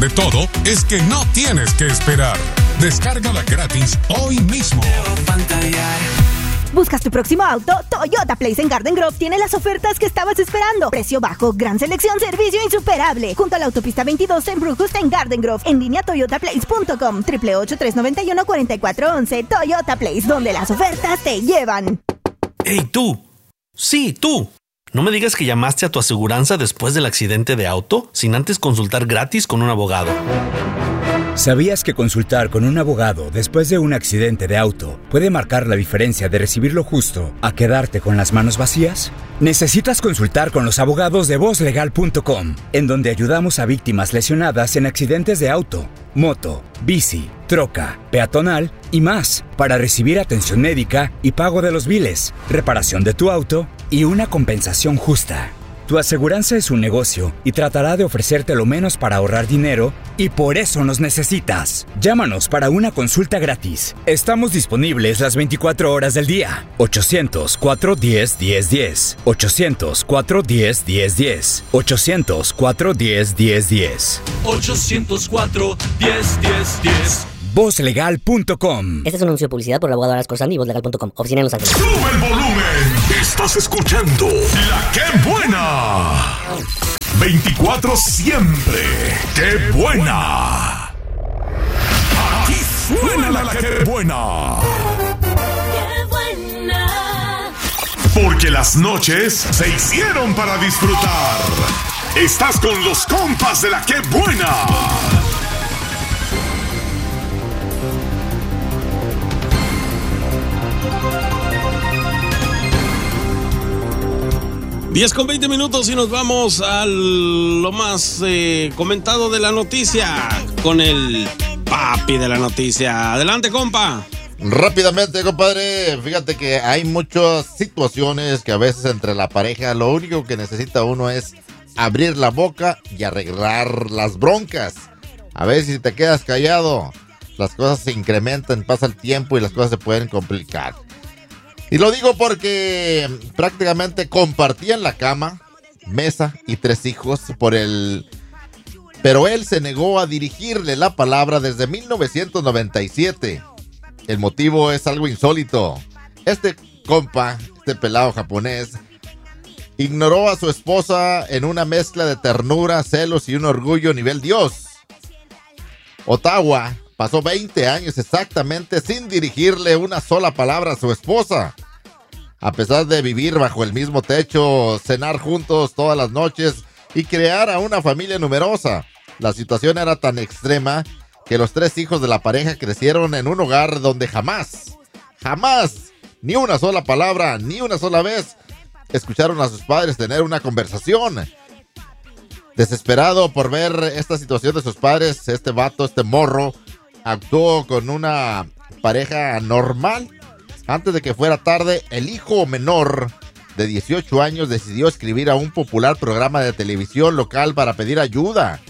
de todo es que no tienes que esperar. Descárgala gratis hoy mismo. ¿Buscas tu próximo auto? Toyota Place en Garden Grove tiene las ofertas que estabas esperando. Precio bajo, gran selección, servicio insuperable. Junto a la autopista 22 en Brucus en Garden Grove. En línea toyotaplace.com. 888-391-4411. Toyota Place, donde las ofertas te llevan. ¡Ey, tú! Sí, tú. No me digas que llamaste a tu aseguranza después del accidente de auto sin antes consultar gratis con un abogado. ¿Sabías que consultar con un abogado después de un accidente de auto puede marcar la diferencia de recibir lo justo a quedarte con las manos vacías? Necesitas consultar con los abogados de vozlegal.com, en donde ayudamos a víctimas lesionadas en accidentes de auto, moto, bici, troca, peatonal y más, para recibir atención médica y pago de los biles, reparación de tu auto y una compensación justa. Tu aseguranza es un negocio y tratará de ofrecerte lo menos para ahorrar dinero, y por eso nos necesitas. Llámanos para una consulta gratis. Estamos disponibles las 24 horas del día. 800-410-1010. 800-410-1010. 800-410-1010. 800-410-1010. Vozlegal.com. Este es un anuncio de publicidad por el abogado Aras Corsani y Vozlegal.com. Oficina en Los Ángeles. ¡Sube el volumen! Estás escuchando La ¡Qué Buena! 24 siempre. ¡Qué buena! Aquí suena La ¡Qué Buena! ¡Qué buena! Porque las noches se hicieron para disfrutar. Estás con los compas de La ¡Qué Buena! 10:20 y nos vamos a lo más comentado de la noticia con el papi de la noticia. Adelante, compa. Rápidamente, compadre, fíjate que hay muchas situaciones que a veces entre la pareja lo único que necesita uno es abrir la boca y arreglar las broncas. A veces si te quedas callado, las cosas se incrementan, pasa el tiempo y las cosas se pueden complicar. Y lo digo porque prácticamente compartían la cama, mesa y 3 hijos pero él se negó a dirigirle la palabra desde 1997. El motivo es algo insólito. Este compa, este pelado japonés, ignoró a su esposa en una mezcla de ternura, celos y un orgullo nivel Dios. Ottawa pasó 20 años exactamente sin dirigirle una sola palabra a su esposa. A pesar de vivir bajo el mismo techo, cenar juntos todas las noches y crear a una familia numerosa, la situación era tan extrema que los 3 hijos de la pareja crecieron en un hogar donde jamás, ni una sola palabra, ni una sola vez, escucharon a sus padres tener una conversación. Desesperado por ver esta situación de sus padres, este morro, actuó con una pareja normal. Antes de que fuera tarde, el hijo menor de 18 años decidió escribir a un popular programa de televisión local para pedir ayuda.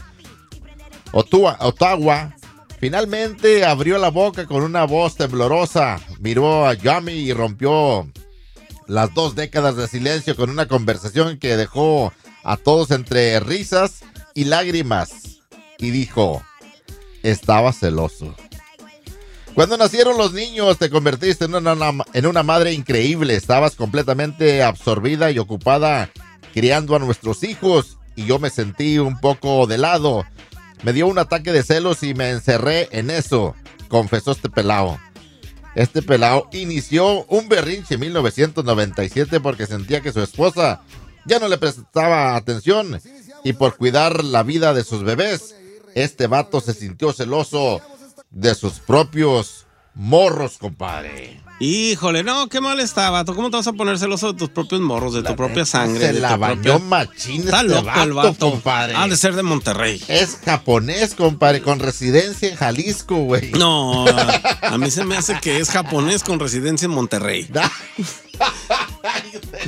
Ottawa finalmente abrió la boca con una voz temblorosa, miró a Yami y rompió las 2 décadas de silencio con una conversación que dejó a todos entre risas y lágrimas. Y dijo: estaba celoso. Cuando nacieron los niños, te convertiste en una madre increíble. Estabas completamente absorbida y ocupada criando a nuestros hijos. Y yo me sentí un poco de lado. Me dio un ataque de celos y me encerré en eso, confesó este pelao. Este pelao inició un berrinche en 1997 porque sentía que su esposa ya no le prestaba atención. Y por cuidar la vida de sus bebés, este vato se sintió celoso de sus propios morros, compadre. Híjole, no, qué mal estaba. ¿Cómo te vas a poner celoso de tus propios morros, de tu propia sangre? Se la bañó machín Está este loco el vato, compadre. Ha de ser de Monterrey. Es japonés, compadre, con residencia en Jalisco, güey. No, a mí se me hace que es japonés con residencia en Monterrey.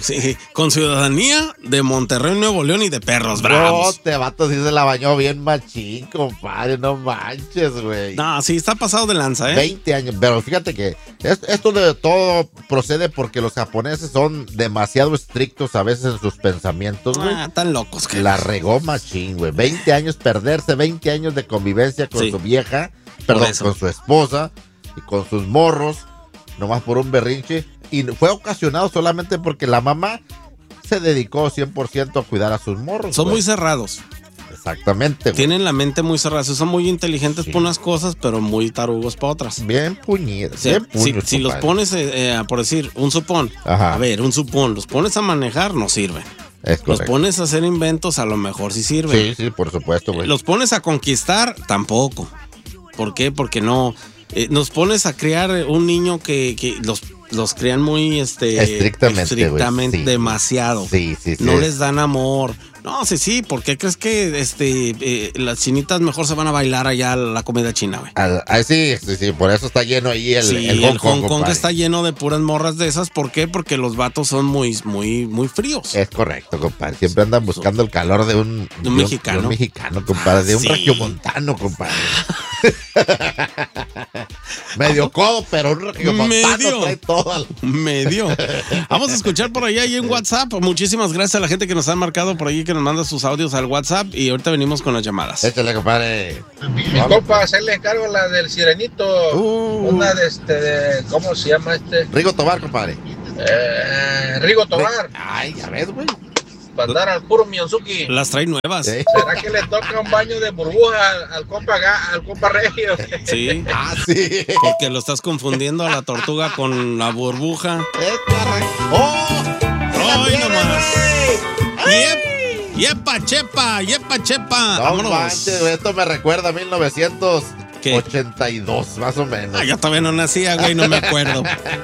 Sí, con ciudadanía de Monterrey, Nuevo León y de Perros Bravos. No, te vato sí se la bañó bien machín, compadre, no manches, güey. No, sí, está pasado de lanza, 20 años, pero fíjate que esto de todo procede porque los japoneses son demasiado estrictos a veces en sus pensamientos, güey. Tan locos que... La regó machín, güey. 20 años perderse, 20 años de convivencia con su vieja, perdón, con su esposa y con sus morros, nomás por un berrinche. Y fue ocasionado solamente porque la mamá se dedicó 100% a cuidar a sus morros. Son muy cerrados. Exactamente. Tienen la mente muy cerrada. Son muy inteligentes por unas cosas, pero muy tarugos para otras. Bien puñidos. O sea, si los pones, por decir, un supón. Ajá. A ver, un supón. Los pones a manejar, no sirven. Los pones a hacer inventos, a lo mejor sí sirven. Sí, por supuesto, güey. Los pones a conquistar, tampoco. ¿Por qué? Porque no. Nos pones a criar un niño que los crían muy estrictamente, sí, demasiado. Sí. No les dan amor. No, sí, ¿por qué crees que las chinitas mejor se van a bailar allá a la comida china, güey? Sí, por eso está lleno ahí el Hong Kong está lleno de puras morras de esas. ¿Por qué? Porque los vatos son muy fríos. Es correcto, compadre. Siempre andan buscando el calor de un mexicano. De un mexicano, compadre. De un regiomontano, compadre. Medio codo, pero un regiomontano trae todo. Medio. Vamos a escuchar por ahí en WhatsApp. Muchísimas gracias a la gente que nos han marcado por ahí, que nos manda sus audios al WhatsApp, y ahorita venimos con las llamadas. Échale, compadre. Mis compas, él le encargo la del Sirenito. Una de ¿cómo se llama este? Rigo Tobar, compadre. Rigo Tobar. Ay, ya ves, güey. Para andar al puro Miyonzuki. Las trae nuevas. ¿Sí? ¿Será que le toca un baño de burbuja al compa Regio? Sí. Sí. Porque lo estás confundiendo a la tortuga con la burbuja. ¡Ay, nomás! ¡Yepa, chepa! No, ¡Vámonos! manches, esto me recuerda a 1982, más o menos. Yo todavía no nacía, güey, no me acuerdo.